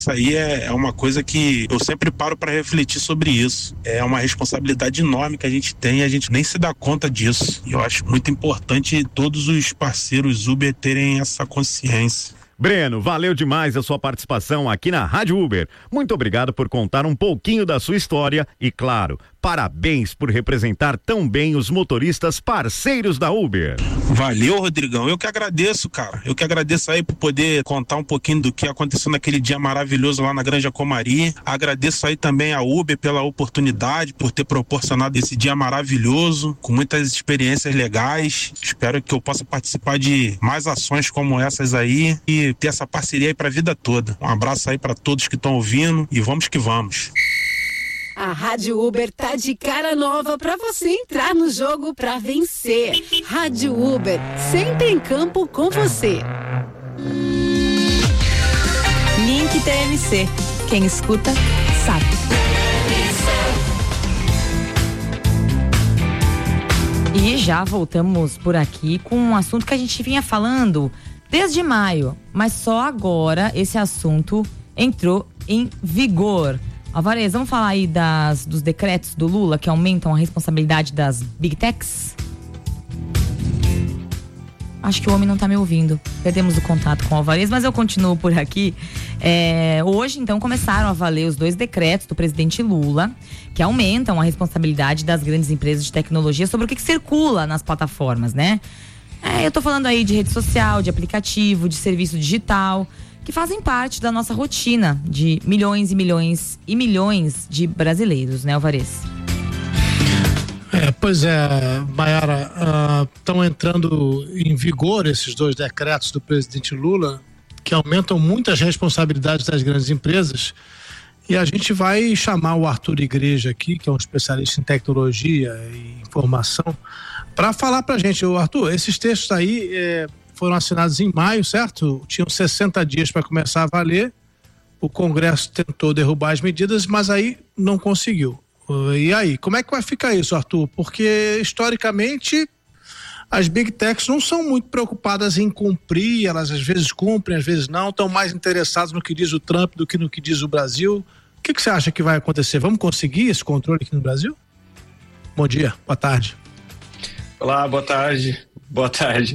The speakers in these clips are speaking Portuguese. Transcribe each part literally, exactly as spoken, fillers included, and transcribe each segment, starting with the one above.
Isso aí é, é uma coisa que eu sempre paro para refletir sobre isso. É uma responsabilidade enorme que a gente tem e a gente nem se dá conta disso. E eu acho muito importante todos os parceiros Uber terem essa consciência. Breno, valeu demais a sua participação aqui na Rádio Uber. Muito obrigado por contar um pouquinho da sua história e, claro, parabéns por representar tão bem os motoristas parceiros da Uber. Valeu, Rodrigão. Eu que agradeço, cara. Eu que agradeço aí por poder contar um pouquinho do que aconteceu naquele dia maravilhoso lá na Granja Comari. Agradeço aí também a Uber pela oportunidade, por ter proporcionado esse dia maravilhoso, com muitas experiências legais. Espero que eu possa participar de mais ações como essas aí e ter essa parceria aí pra vida toda. Um abraço aí pra todos que estão ouvindo e vamos que vamos. A Rádio Uber tá de cara nova pra você entrar no jogo pra vencer. Rádio Uber, sempre em campo com você. Link T M C. Quem escuta, sabe. E já voltamos por aqui com um assunto que a gente vinha falando desde maio, mas só agora esse assunto entrou em vigor. Alvarez, vamos falar aí das, dos decretos do Lula que aumentam a responsabilidade das Big Techs? Acho que o homem não tá me ouvindo. Perdemos o contato com o Alvarez, mas eu continuo por aqui. É, hoje, então, começaram a valer os dois decretos do presidente Lula, que aumentam a responsabilidade das grandes empresas de tecnologia sobre o que, que circula nas plataformas, né? É, eu tô falando aí de rede social, de aplicativo, de serviço digital, que fazem parte da nossa rotina de milhões e milhões e milhões de brasileiros, né, Alvarez? É, pois é, Maiara, estão uh, entrando em vigor esses dois decretos do presidente Lula, que aumentam muitas responsabilidades das grandes empresas, e a gente vai chamar o Arthur Igreja aqui, que é um especialista em tecnologia e informação, para falar pra gente. Ô, Arthur, esses textos aí é, foram assinados em maio, certo? Tinham sessenta dias para começar a valer. O Congresso tentou derrubar as medidas, mas aí não conseguiu. E aí, como é que vai ficar isso, Arthur? Porque, historicamente, as Big Techs não são muito preocupadas em cumprir, elas às vezes cumprem, às vezes não, estão mais interessadas no que diz o Trump do que no que diz o Brasil. O que, que você acha que vai acontecer? Vamos conseguir esse controle aqui no Brasil? Bom dia, boa tarde. Olá, boa tarde. Boa tarde.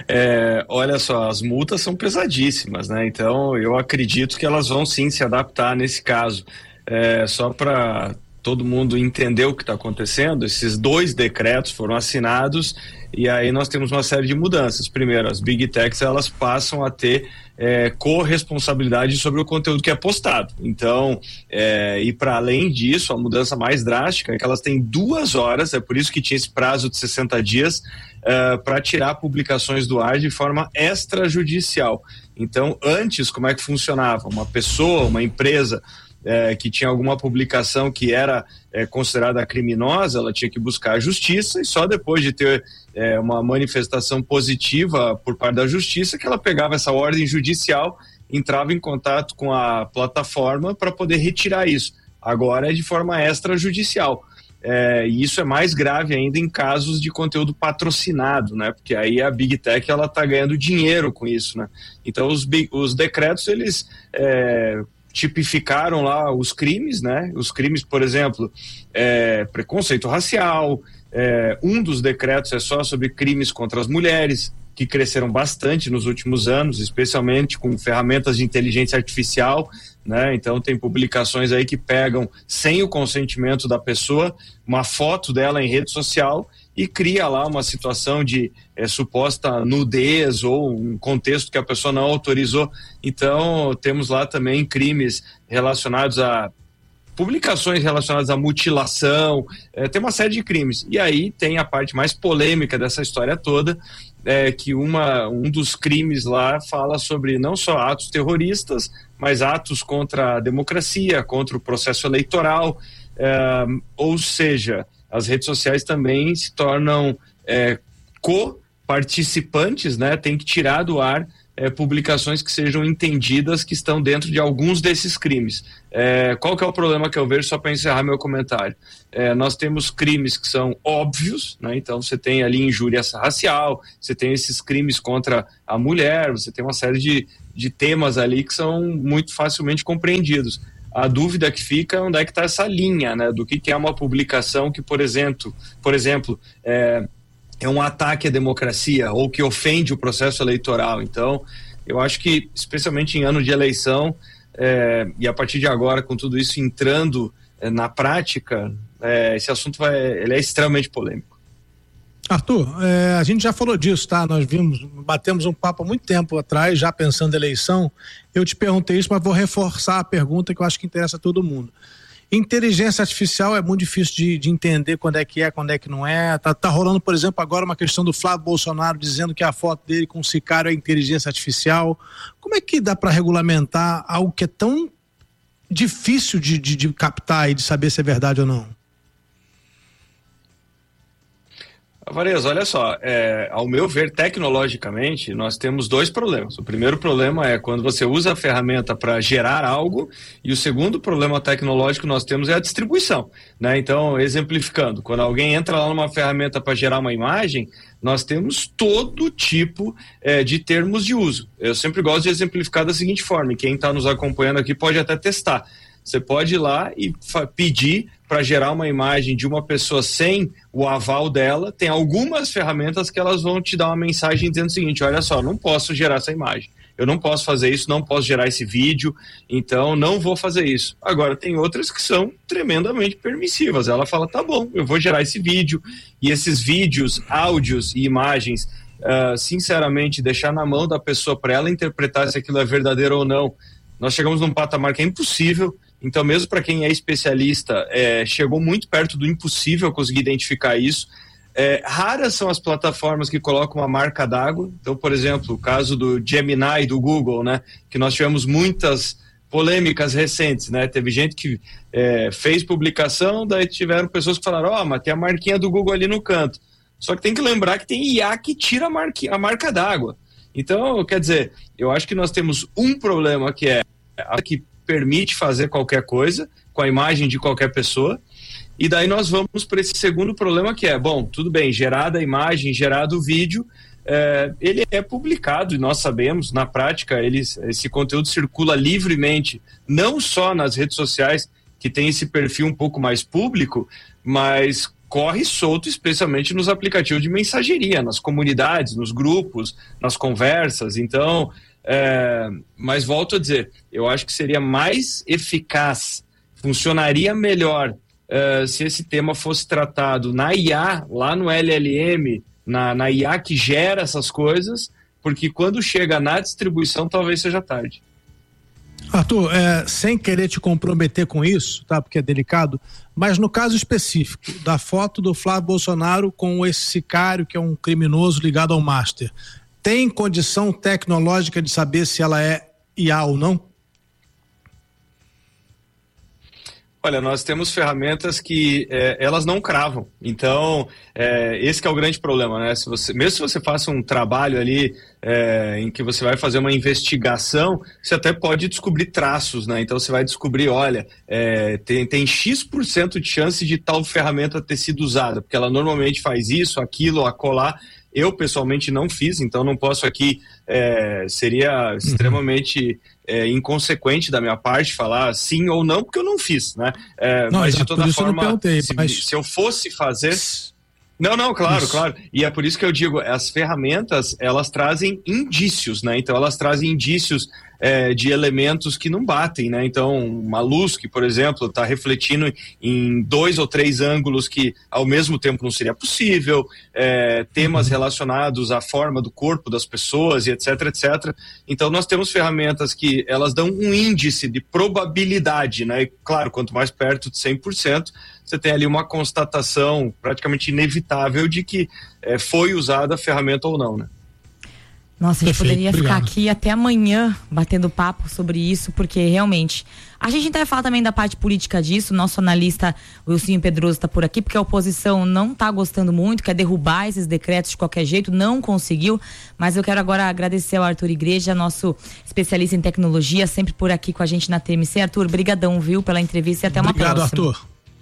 É, olha só, as multas são pesadíssimas, né? Então, eu acredito que elas vão sim se adaptar nesse caso. É, só para todo mundo entender o que está acontecendo, esses dois decretos foram assinados e aí nós temos uma série de mudanças. Primeiro, as Big Techs, elas passam a ter é, corresponsabilidade sobre o conteúdo que é postado. Então, é, e para além disso, a mudança mais drástica é que elas têm duas horas, é por isso que tinha esse prazo de sessenta dias, é, para tirar publicações do ar de forma extrajudicial. Então, antes, como é que funcionava? Uma pessoa, uma empresa É, que tinha alguma publicação que era é, considerada criminosa, ela tinha que buscar a justiça, e só depois de ter é, uma manifestação positiva por parte da justiça que ela pegava essa ordem judicial, entrava em contato com a plataforma para poder retirar isso. Agora é de forma extrajudicial. É, e isso é mais grave ainda em casos de conteúdo patrocinado, né? Porque aí a Big Tech, ela tá ganhando dinheiro com isso, né? Então os, os decretos, eles é, tipificaram lá os crimes, né? Os crimes, por exemplo, é, preconceito racial, é, um dos decretos é só sobre crimes contra as mulheres, que cresceram bastante nos últimos anos, especialmente com ferramentas de inteligência artificial, né? Então tem publicações aí que pegam, sem o consentimento da pessoa, uma foto dela em rede social e cria lá uma situação de é, suposta nudez ou um contexto que a pessoa não autorizou. Então temos lá também crimes relacionados a publicações relacionadas à mutilação, é, tem uma série de crimes. E aí tem a parte mais polêmica dessa história toda, é, que uma, um dos crimes lá fala sobre não só atos terroristas, mas atos contra a democracia, contra o processo eleitoral, é, ou seja, as redes sociais também se tornam é, co-participantes, né? Tem que tirar do ar é, publicações que sejam entendidas que estão dentro de alguns desses crimes. É, qual que é o problema que eu vejo, só para encerrar meu comentário? É, nós temos crimes que são óbvios, né? Então você tem ali injúria racial, você tem esses crimes contra a mulher, você tem uma série de, de temas ali que são muito facilmente compreendidos. A dúvida que fica é onde é que está essa linha, né, do que, que é uma publicação que, por exemplo, por exemplo é, é um ataque à democracia ou que ofende o processo eleitoral. Então, eu acho que, especialmente em ano de eleição, é, e a partir de agora, com tudo isso entrando é, na prática, é, esse assunto vai, ele é extremamente polêmico. Arthur, é, a gente já falou disso, tá? Nós vimos, batemos um papo há muito tempo atrás, já pensando em eleição. Eu te perguntei isso, mas vou reforçar a pergunta que eu acho que interessa a todo mundo. Inteligência artificial é muito difícil de, de entender quando é que é, quando é que não é. Tá, tá rolando, por exemplo, agora uma questão do Flávio Bolsonaro dizendo que a foto dele com o sicário é inteligência artificial. Como é que dá para regulamentar algo que é tão difícil de, de, de captar e de saber se é verdade ou não? Alvarez, olha só, é, ao meu ver, tecnologicamente, nós temos dois problemas. O primeiro problema é quando você usa a ferramenta para gerar algo, e o segundo problema tecnológico que nós temos é a distribuição, né? Então, exemplificando, quando alguém entra lá numa ferramenta para gerar uma imagem, nós temos todo tipo é, de termos de uso. Eu sempre gosto de exemplificar da seguinte forma, e quem está nos acompanhando aqui pode até testar. Você pode ir lá e pedir para gerar uma imagem de uma pessoa sem o aval dela. Tem algumas ferramentas que elas vão te dar uma mensagem dizendo o seguinte: olha só, não posso gerar essa imagem, eu não posso fazer isso, não posso gerar esse vídeo, então não vou fazer isso. Agora, tem outras que são tremendamente permissivas. Ela fala, tá bom, eu vou gerar esse vídeo, e esses vídeos, áudios e imagens, uh, sinceramente, deixar na mão da pessoa para ela interpretar se aquilo é verdadeiro ou não. Nós chegamos num patamar que é impossível. Então, mesmo para quem é especialista, é, chegou muito perto do impossível conseguir identificar isso. É, raras são as plataformas que colocam uma marca d'água. Então, por exemplo, o caso do Gemini do Google, né, que nós tivemos muitas polêmicas recentes, né? Teve gente que é, fez publicação, daí tiveram pessoas que falaram, ó, oh, mas tem a marquinha do Google ali no canto. Só que tem que lembrar que tem I A que tira a, marqui, a marca d'água. Então, quer dizer, eu acho que nós temos um problema que é a que permite fazer qualquer coisa com a imagem de qualquer pessoa, e daí nós vamos para esse segundo problema que é, bom, tudo bem, gerada a imagem, gerado o vídeo, é, ele é publicado e nós sabemos, na prática, ele, esse conteúdo circula livremente, não só nas redes sociais, que tem esse perfil um pouco mais público, mas corre solto, especialmente nos aplicativos de mensageria, nas comunidades, nos grupos, nas conversas. Então, É, mas volto a dizer, eu acho que seria mais eficaz, funcionaria melhor uh, se esse tema fosse tratado na I A, lá no L L M, na, na I A que gera essas coisas, porque quando chega na distribuição talvez seja tarde. Arthur, é, sem querer te comprometer com isso, tá? Porque é delicado, mas no caso específico da foto do Flávio Bolsonaro com esse sicário que é um criminoso ligado ao Master, tem condição tecnológica de saber se ela é I A ou não? Olha, nós temos ferramentas que é, elas não cravam. Então, é, esse que é o grande problema, né? Se você, mesmo se você faça um trabalho ali é, em que você vai fazer uma investigação, você até pode descobrir traços, né? Então você vai descobrir, olha, é, tem, tem X por cento de chance de tal ferramenta ter sido usada, porque ela normalmente faz isso, aquilo, acolá. Eu, pessoalmente, não fiz, então não posso aqui, é, seria extremamente é, inconsequente da minha parte falar sim ou não, porque eu não fiz, né? É, não, mas de toda forma, eu perguntei, se, mas... se eu fosse fazer... Não, não, claro, isso. claro. E é por isso que eu digo, as ferramentas, elas trazem indícios, né? Então, elas trazem indícios é, de elementos que não batem, né? Então, uma luz que, por exemplo, está refletindo em dois ou três ângulos que, ao mesmo tempo, não seria possível, é, temas relacionados à forma do corpo das pessoas e etc, etcétera. Então, nós temos ferramentas que, elas dão um índice de probabilidade, né? E, claro, quanto mais perto de cem por cento, você tem ali uma constatação praticamente inevitável de que é, foi usada a ferramenta ou não, né? Nossa, a gente Perfeito, poderia obrigado. ficar aqui até amanhã batendo papo sobre isso, porque realmente a gente vai falar também da parte política disso. Nosso analista Wilson Pedroso está por aqui, porque a oposição não está gostando muito, quer derrubar esses decretos de qualquer jeito, não conseguiu. Mas eu quero agora agradecer ao Arthur Igreja, nosso especialista em tecnologia, sempre por aqui com a gente na T M C. Arthur, brigadão, viu, pela entrevista e até uma Obrigado, próxima. Arthur.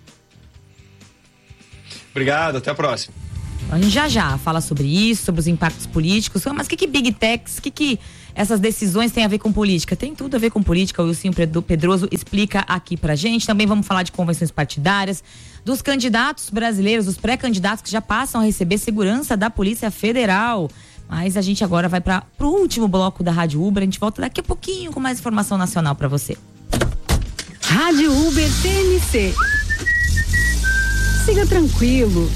Obrigado, até a próxima. A gente já já fala sobre isso, sobre os impactos políticos. Mas o que que Big Techs, o que que essas decisões têm a ver com política? Tem tudo a ver com política. O Wilson Pedroso explica aqui pra gente. Também vamos falar de convenções partidárias, dos candidatos brasileiros, dos pré-candidatos que já passam a receber segurança da Polícia Federal. Mas a gente agora vai para pro último bloco da Rádio Uber. A gente volta daqui a pouquinho com mais informação nacional pra você. Rádio Uber T N C. Siga tranquilo.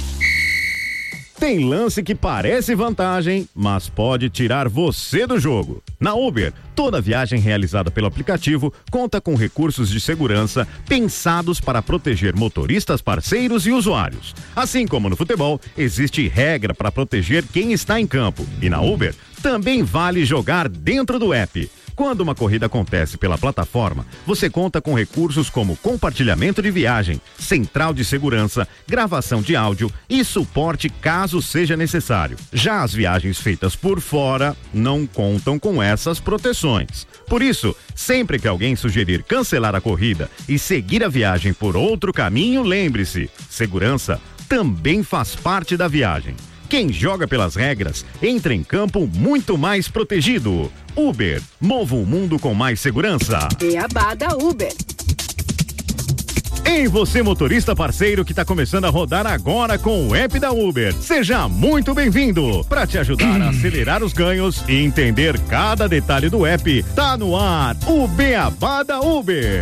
Tem lance que parece vantagem, mas pode tirar você do jogo. Na Uber, toda viagem realizada pelo aplicativo conta com recursos de segurança pensados para proteger motoristas, parceiros e usuários. Assim como no futebol, existe regra para proteger quem está em campo. E na Uber, também vale jogar dentro do app. Quando uma corrida acontece pela plataforma, você conta com recursos como compartilhamento de viagem, central de segurança, gravação de áudio e suporte caso seja necessário. Já as viagens feitas por fora não contam com essas proteções. Por isso, sempre que alguém sugerir cancelar a corrida e seguir a viagem por outro caminho, lembre-se, segurança também faz parte da viagem. Quem joga pelas regras, entra em campo muito mais protegido. Uber, mova o mundo com mais segurança. Beabá da Uber. Em você, motorista parceiro que está começando a rodar agora com o app da Uber. Seja muito bem-vindo. Para te ajudar a acelerar os ganhos e entender cada detalhe do app, tá no ar o Beabá da Uber.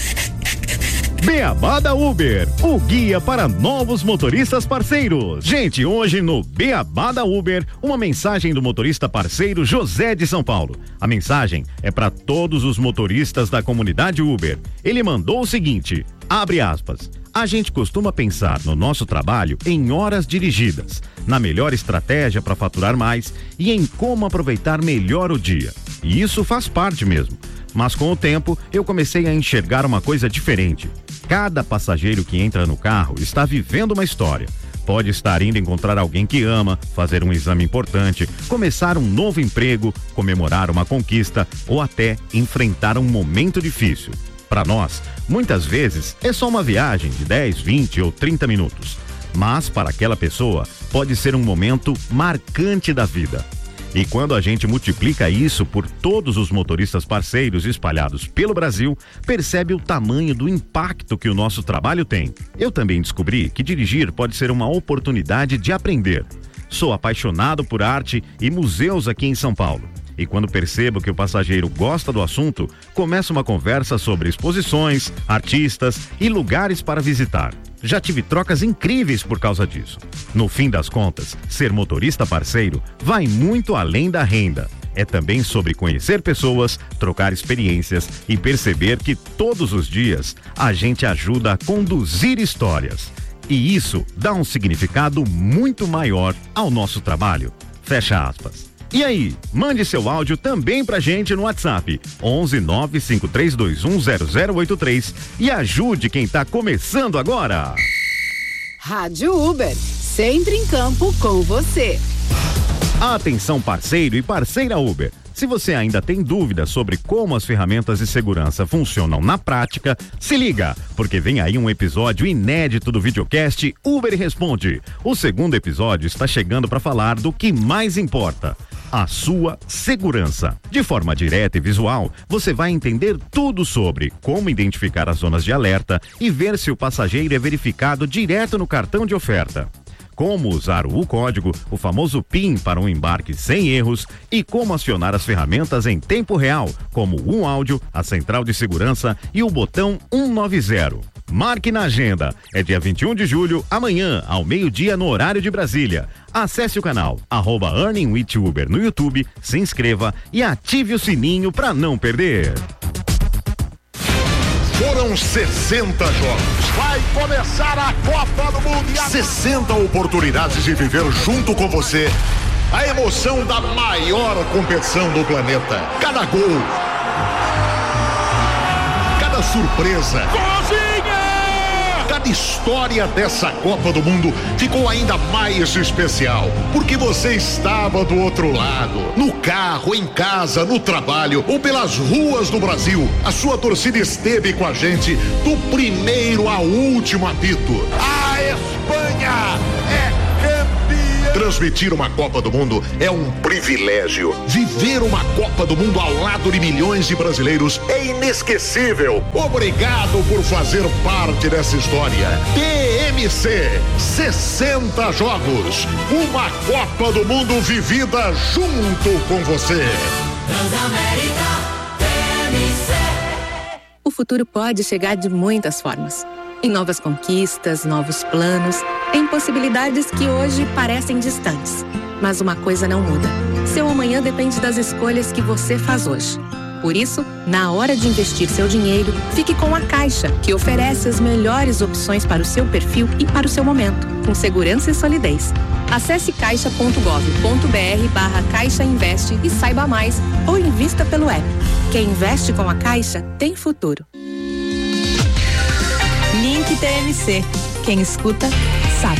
Beabá da Uber, o guia para novos motoristas parceiros. Gente, hoje no Beabá da Uber, uma mensagem do motorista parceiro José de São Paulo. A mensagem é para todos os motoristas da comunidade Uber. Ele mandou o seguinte, abre aspas, a gente costuma pensar no nosso trabalho em horas dirigidas, na melhor estratégia para faturar mais e em como aproveitar melhor o dia. E isso faz parte mesmo. Mas com o tempo, eu comecei a enxergar uma coisa diferente. Cada passageiro que entra no carro está vivendo uma história. Pode estar indo encontrar alguém que ama, fazer um exame importante, começar um novo emprego, comemorar uma conquista ou até enfrentar um momento difícil. Para nós, muitas vezes é só uma viagem de dez, vinte ou trinta minutos. Mas para aquela pessoa, pode ser um momento marcante da vida. E quando a gente multiplica isso por todos os motoristas parceiros espalhados pelo Brasil, percebe o tamanho do impacto que o nosso trabalho tem. Eu também descobri que dirigir pode ser uma oportunidade de aprender. Sou apaixonado por arte e museus aqui em São Paulo. E quando percebo que o passageiro gosta do assunto, começa uma conversa sobre exposições, artistas e lugares para visitar. Já tive trocas incríveis por causa disso. No fim das contas, ser motorista parceiro vai muito além da renda. É também sobre conhecer pessoas, trocar experiências e perceber que todos os dias a gente ajuda a conduzir histórias. E isso dá um significado muito maior ao nosso trabalho. Fecha aspas. E aí, mande seu áudio também pra gente no WhatsApp onze nove cinco três dois um zero zero oito três e ajude quem tá começando agora. Rádio Uber, sempre em campo com você. Atenção parceiro e parceira Uber. Se você ainda tem dúvidas sobre como as ferramentas de segurança funcionam na prática, se liga, porque vem aí um episódio inédito do videocast Uber Responde. O segundo episódio está chegando para falar do que mais importa, a sua segurança. De forma direta e visual, você vai entender tudo sobre como identificar as zonas de alerta e ver se o passageiro é verificado direto no cartão de oferta. Como usar o código, o famoso PIN para um embarque sem erros e como acionar as ferramentas em tempo real, como o áudio, a central de segurança e o botão cento e noventa. Marque na agenda, é dia vinte e um de julho, amanhã, ao meio-dia no horário de Brasília. Acesse o canal, arroba Earning with Uber no YouTube, se inscreva e ative o sininho para não perder. Foram sessenta jogos. Vai começar a Copa do Mundo. sessenta oportunidades de viver junto com você A emoção da maior competição do planeta. Cada gol, cada surpresa, cada história dessa Copa do Mundo ficou ainda mais especial, porque você estava do outro lado, no carro, em casa, no trabalho ou pelas ruas do Brasil. A sua torcida esteve com a gente do primeiro ao último apito. A Espanha é transmitir uma Copa do Mundo é um privilégio. Viver uma Copa do Mundo ao lado de milhões de brasileiros é inesquecível. Obrigado por fazer parte dessa história. T M C, sessenta jogos. Uma Copa do Mundo vivida junto com você. Transamérica, T M C. O futuro pode chegar de muitas formas. Em novas conquistas, novos planos, em possibilidades que hoje parecem distantes. Mas uma coisa não muda. Seu amanhã depende das escolhas que você faz hoje. Por isso, na hora de investir seu dinheiro, fique com a Caixa, que oferece as melhores opções para o seu perfil e para o seu momento, com segurança e solidez. Acesse caixa ponto gov ponto br barra Caixa Investe e saiba mais, ou invista pelo app. Quem investe com a Caixa tem futuro. Link T M C. Quem escuta, sabe.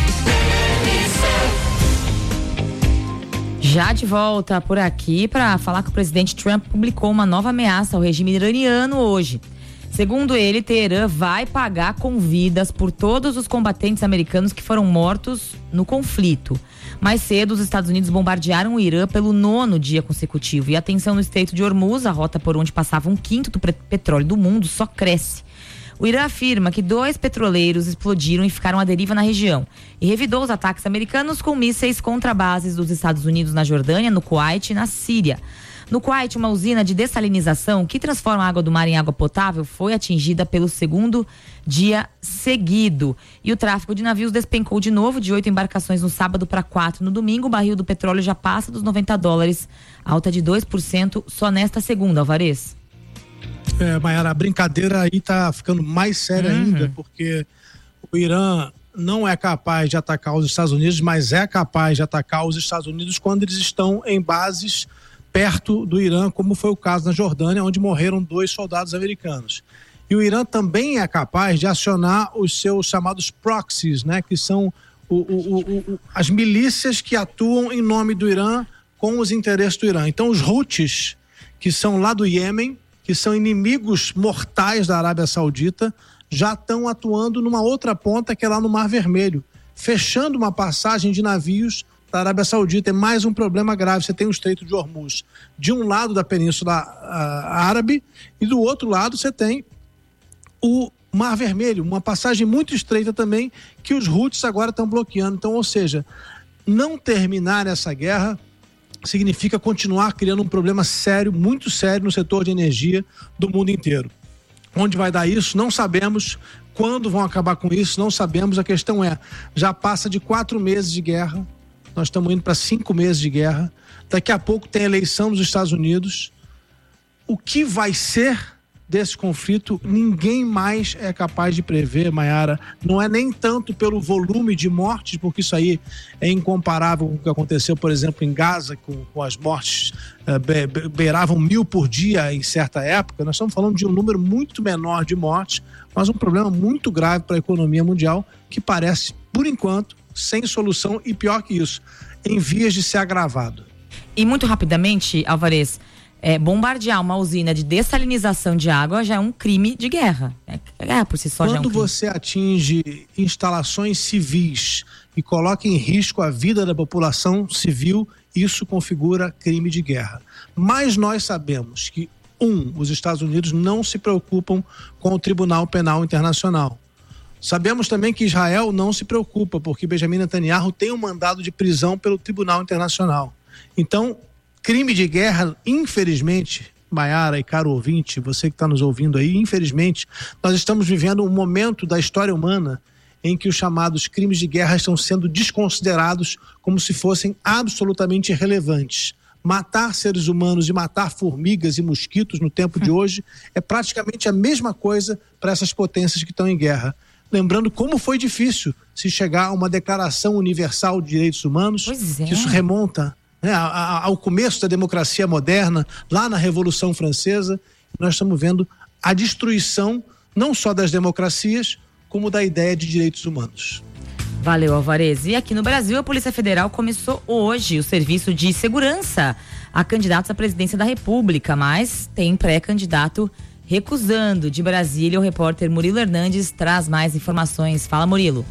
Já de volta por aqui para falar que o presidente Trump publicou uma nova ameaça ao regime iraniano hoje. Segundo ele, Teherã vai pagar com vidas por todos os combatentes americanos que foram mortos no conflito. Mais cedo, os Estados Unidos bombardearam o Irã pelo nono dia consecutivo. E a tensão no Estreito de Hormuz, a rota por onde passava um quinto do petróleo do mundo, só cresce. O Irã afirma que dois petroleiros explodiram e ficaram à deriva na região e revidou os ataques americanos com mísseis contra bases dos Estados Unidos na Jordânia, no Kuwait e na Síria. No Kuwait, uma usina de dessalinização que transforma a água do mar em água potável foi atingida pelo segundo dia seguido. E o tráfego de navios despencou de novo, de oito embarcações no sábado para quatro no domingo. O barril do petróleo já passa dos noventa dólares, alta de dois por cento só nesta segunda, Alvarez. É, Mayara, a brincadeira aí tá ficando mais séria uhum. ainda, porque o Irã não é capaz de atacar os Estados Unidos, mas é capaz de atacar os Estados Unidos quando eles estão em bases perto do Irã, como foi o caso na Jordânia, onde morreram dois soldados americanos. E o Irã também é capaz de acionar os seus chamados proxies, né, que são o, o, o, o, as milícias que atuam em nome do Irã com os interesses do Irã. Então os Houthis, que são lá do Iêmen, que são inimigos mortais da Arábia Saudita, já estão atuando numa outra ponta, que é lá no Mar Vermelho, fechando uma passagem de navios da Arábia Saudita. É mais um problema grave. Você tem o Estreito de Hormuz de um lado da Península Árabe e do outro lado você tem o Mar Vermelho, uma passagem muito estreita também, que os Houthis agora estão bloqueando. Então, ou seja, não terminar essa guerra significa continuar criando um problema sério, muito sério no setor de energia do mundo inteiro. Onde vai dar isso? Não sabemos. Quando vão acabar com isso? Não sabemos. A questão é, já passa de quatro meses de guerra, nós estamos indo para cinco meses de guerra, daqui a pouco tem a eleição dos Estados Unidos. O que vai ser desse conflito, ninguém mais é capaz de prever, Mayara. Não é nem tanto pelo volume de mortes, porque isso aí é incomparável com o que aconteceu, por exemplo, em Gaza, com, com as mortes uh, be, be, beiravam mil por dia em certa época. Nós estamos falando de um número muito menor de mortes, mas um problema muito grave para a economia mundial, que parece, por enquanto, sem solução e, pior que isso, em vias de ser agravado. E muito rapidamente, Alvarez, É, bombardear uma usina de dessalinização de água já é um crime de guerra. É, é por si só já é um crime. Quando você atinge instalações civis e coloca em risco a vida da população civil, isso configura crime de guerra. Mas nós sabemos que, um, os Estados Unidos não se preocupam com o Tribunal Penal Internacional. Sabemos também que Israel não se preocupa, porque Benjamin Netanyahu tem um mandado de prisão pelo Tribunal Internacional. Então, crime de guerra, infelizmente, Mayara e caro ouvinte, você que está nos ouvindo aí, infelizmente, nós estamos vivendo um momento da história humana em que os chamados crimes de guerra estão sendo desconsiderados como se fossem absolutamente irrelevantes. Matar seres humanos e matar formigas e mosquitos no tempo de hoje é praticamente a mesma coisa para essas potências que estão em guerra. Lembrando como foi difícil se chegar a uma declaração universal de direitos humanos, pois é. que isso remonta né, a, a, ao começo da democracia moderna, lá na Revolução Francesa, nós estamos vendo a destruição não só das democracias, como da ideia de direitos humanos. Valeu, Alvarez. E aqui no Brasil, a Polícia Federal começou hoje o serviço de segurança a candidatos à presidência da República, mas tem pré-candidato recusando. De Brasília, o repórter Murilo Hernandes traz mais informações. Fala, Murilo.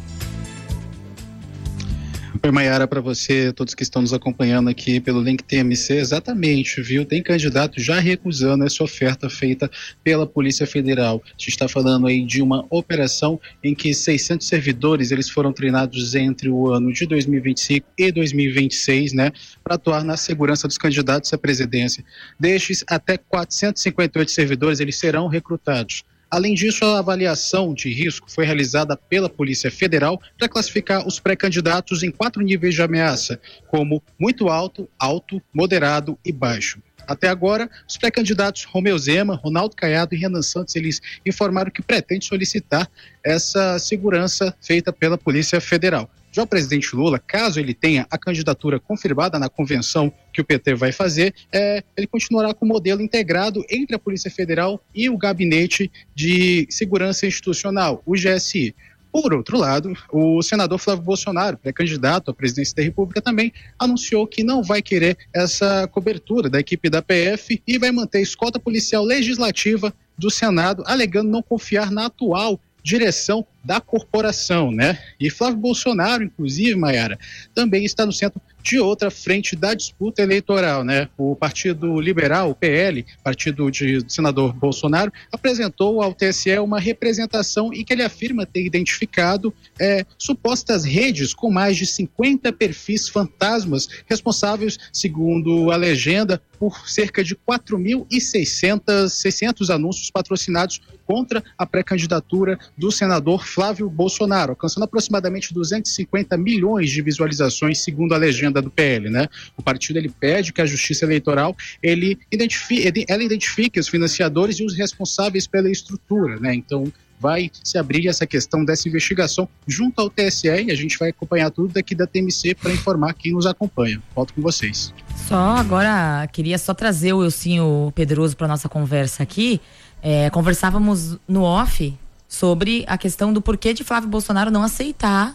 Oi, Maiara, para você, todos que estão nos acompanhando aqui pelo link T M C, exatamente, viu? Tem candidato já recusando essa oferta feita pela Polícia Federal. A gente está falando aí de uma operação em que seiscentos servidores, eles foram treinados entre o ano de dois mil e vinte e cinco e dois mil e vinte e seis, né, para atuar na segurança dos candidatos à presidência. Destes, até quatrocentos e cinquenta e oito servidores, eles serão recrutados. Além disso, a avaliação de risco foi realizada pela Polícia Federal para classificar os pré-candidatos em quatro níveis de ameaça, como muito alto, alto, moderado e baixo. Até agora, os pré-candidatos Romeu Zema, Ronaldo Caiado e Renan Santos, eles informaram que pretendem solicitar essa segurança feita pela Polícia Federal. Já o presidente Lula, caso ele tenha a candidatura confirmada na convenção que o P T vai fazer, é, ele continuará com o modelo integrado entre a Polícia Federal e o Gabinete de Segurança Institucional, o G S I. Por outro lado, o senador Flávio Bolsonaro, pré-candidato à presidência da República, também anunciou que não vai querer essa cobertura da equipe da P F e vai manter a escolta policial legislativa do Senado, alegando não confiar na atual direção da corporação, né? E Flávio Bolsonaro, inclusive, Maiara, também está no centro de outra frente da disputa eleitoral, né? O Partido Liberal, o P L, partido de, do senador Bolsonaro, apresentou ao T S E uma representação em que ele afirma ter identificado é, supostas redes com mais de cinquenta perfis fantasmas responsáveis, segundo a legenda, por cerca de quatro mil e seiscentos anúncios patrocinados contra a pré-candidatura do senador Flávio Bolsonaro, alcançando aproximadamente duzentos e cinquenta milhões de visualizações, segundo a legenda do P L, né? O partido, ele pede que a Justiça Eleitoral, ele identifique, ele, ela identifique os financiadores e os responsáveis pela estrutura, né? Então, vai se abrir essa questão dessa investigação junto ao T S E e a gente vai acompanhar tudo daqui da T M C para informar quem nos acompanha. Volto com vocês. Só agora, queria só trazer o Elcinho Pedroso para nossa conversa aqui. É, conversávamos no off sobre a questão do porquê de Flávio Bolsonaro não aceitar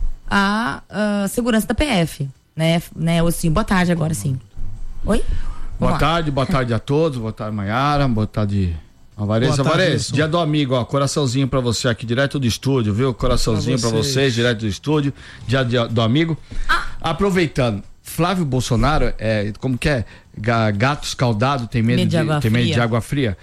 a, a segurança da P F, né, né, Elcinho? Boa tarde agora, sim. Oi? Boa tarde, boa tarde a todos, boa tarde, Maiara, boa tarde, Alvarez. Alvarez, dia do amigo, ó, coraçãozinho pra você aqui, direto do estúdio, viu? Coraçãozinho pra vocês, pra vocês direto do estúdio, dia, dia do amigo. Ah. Aproveitando, Flávio Bolsonaro, é, como que é? Gato escaldado tem medo, medo de, de, tem medo de água fria.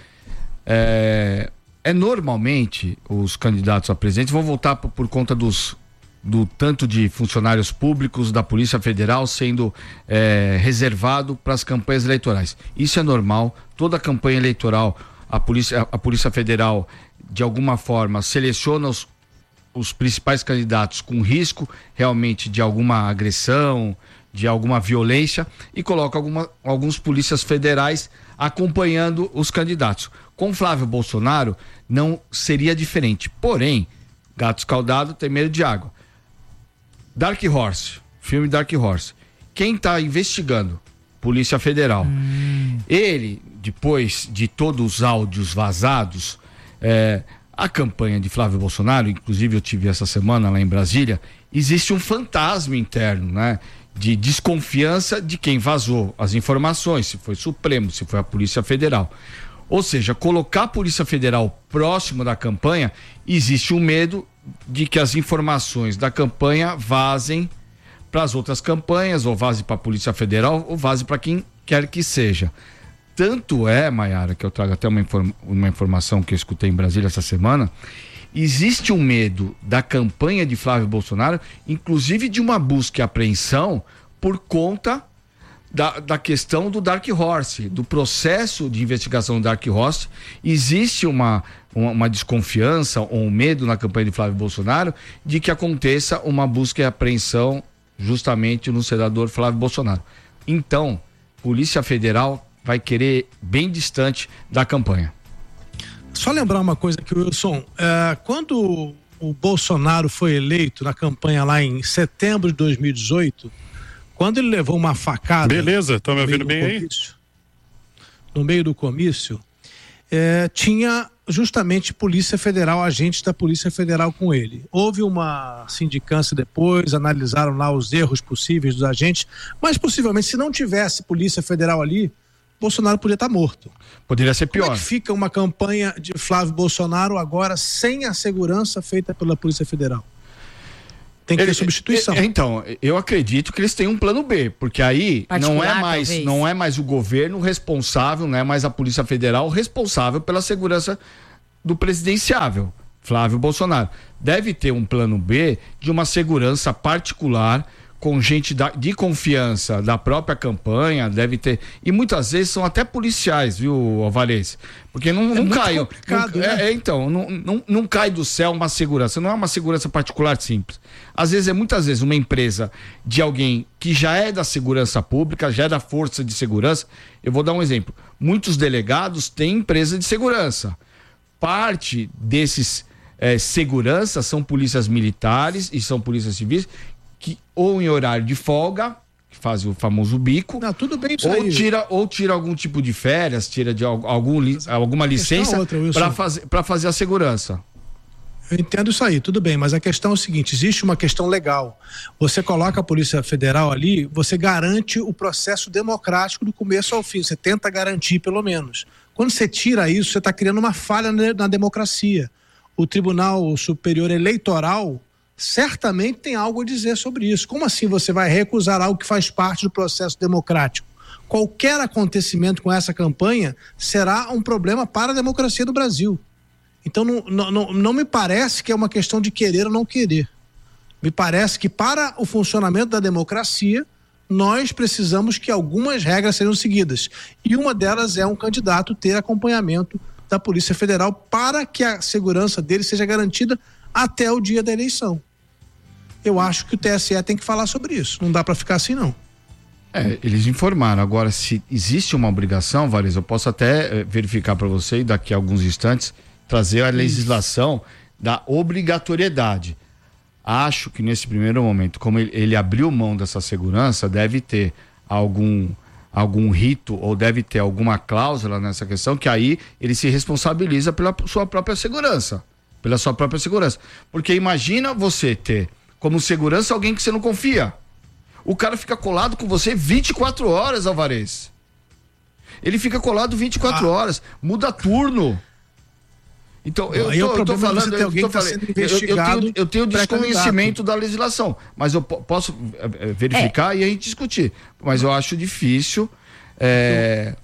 É, é normalmente os candidatos a presidente vão votar por, por conta dos do tanto de funcionários públicos da Polícia Federal sendo é, reservado para as campanhas eleitorais. Isso é normal, toda a campanha eleitoral, a Polícia, a Polícia Federal, de alguma forma, seleciona os, os principais candidatos com risco realmente de alguma agressão, de alguma violência, e coloca alguma, alguns polícias federais acompanhando os candidatos. Com Flávio Bolsonaro não seria diferente, porém, gato escaldado tem medo de água. Dark Horse, filme Dark Horse. Quem está investigando? Polícia Federal. Hum. Ele, depois de todos os áudios vazados, é, a campanha de Flávio Bolsonaro, inclusive eu tive essa semana lá em Brasília, existe um fantasma interno, né? De desconfiança de quem vazou as informações, se foi Supremo, se foi a Polícia Federal. Ou seja, colocar a Polícia Federal próximo da campanha, existe um medo de que as informações da campanha vazem para as outras campanhas, ou vaze para a Polícia Federal, ou vaze para quem quer que seja. Tanto é, Maiara, que eu trago até uma, inform- uma informação que eu escutei em Brasília essa semana, existe um medo da campanha de Flávio Bolsonaro, inclusive de uma busca e apreensão por conta da, da questão do Dark Horse, do processo de investigação do Dark Horse. Existe uma, uma, uma desconfiança ou um medo na campanha de Flávio Bolsonaro de que aconteça uma busca e apreensão justamente no senador Flávio Bolsonaro. Então, Polícia Federal vai querer bem distante da campanha. Só lembrar uma coisa aqui, Wilson, é, quando o Bolsonaro foi eleito na campanha lá em setembro de dois mil e dezoito, Quando ele levou uma facada... Beleza, estão me ouvindo bem aí? No meio do comício, é, tinha justamente Polícia Federal, agentes da Polícia Federal com ele. Houve uma sindicância depois, analisaram lá os erros possíveis dos agentes, mas possivelmente se não tivesse Polícia Federal ali, Bolsonaro poderia estar morto. Poderia ser pior. Como é que fica uma campanha de Flávio Bolsonaro agora sem a segurança feita pela Polícia Federal? Tem que ter substituição. Então, eu acredito que eles têm um plano B, porque aí não é mais, talvez. não é mais o governo responsável, não é mais a Polícia Federal responsável pela segurança do presidenciável, Flávio Bolsonaro. Deve ter um plano B de uma segurança particular com gente da, de confiança da própria campanha, deve ter, e muitas vezes são até policiais, viu, Alvarez? Porque não, não é cai, não, né? é, é, então, não, não, não cai do céu uma segurança, não é uma segurança particular simples. Às vezes é muitas vezes uma empresa de alguém que já é da segurança pública, já é da força de segurança. Eu vou dar um exemplo, muitos delegados têm empresa de segurança, parte desses é, seguranças são polícias militares e são polícias civis, que ou em horário de folga, que faz o famoso bico, não, tudo bem isso ou aí. tira ou tira algum tipo de férias, tira de algum, alguma licença para fazer para fazer a segurança. Eu entendo isso aí, tudo bem, mas a questão é o seguinte, existe uma questão legal. Você coloca a Polícia Federal ali, você garante o processo democrático do começo ao fim, você tenta garantir pelo menos. Quando você tira isso, você está criando uma falha na democracia. O Tribunal Superior Eleitoral certamente tem algo a dizer sobre isso. Como assim você vai recusar algo que faz parte do processo democrático? Qualquer acontecimento com essa campanha será um problema para a democracia do Brasil. Então não, não, não, não me parece que é uma questão de querer ou não querer. Me parece que para o funcionamento da democracia, nós precisamos que algumas regras sejam seguidas. E uma delas é um candidato ter acompanhamento da Polícia Federal para que a segurança dele seja garantida até o dia da eleição. Eu acho que o T S E tem que falar sobre isso. Não dá para ficar assim, não. É, eles informaram. Agora, se existe uma obrigação, Vares, eu posso até eh, verificar para você e daqui a alguns instantes trazer a legislação da obrigatoriedade. Acho que nesse primeiro momento, como ele, ele abriu mão dessa segurança, deve ter algum, algum rito ou deve ter alguma cláusula nessa questão que aí ele se responsabiliza pela sua própria segurança. Pela sua própria segurança. Porque imagina você ter como segurança alguém que você não confia. O cara fica colado com você vinte e quatro horas, Alvarez. Ele fica colado vinte e quatro ah. horas, muda turno. Então, eu, Aí tô, eu tô falando, eu, tô tá falando eu, eu tenho, eu tenho desconhecimento da legislação, mas eu po- posso é, verificar é. e a gente discutir. Mas eu acho difícil. É,